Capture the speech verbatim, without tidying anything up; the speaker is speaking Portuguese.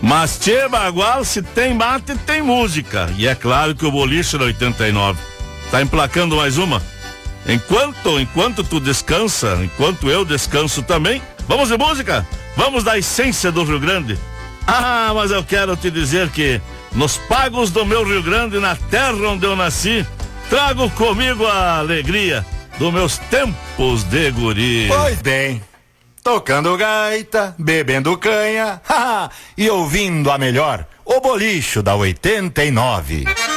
Mas tchê, bagual, se tem mate, tem música. E é claro que o boliche da oitenta e nove tá emplacando mais uma. Enquanto, enquanto tu descansa, enquanto eu descanso também, vamos de música? Vamos da essência do Rio Grande. Ah, mas eu quero te dizer que nos pagos do meu Rio Grande, na terra onde eu nasci, trago comigo a alegria dos meus tempos de guri. Pois bem, tocando gaita, bebendo canha, haha, e ouvindo a melhor, o bolicho da oitenta e nove.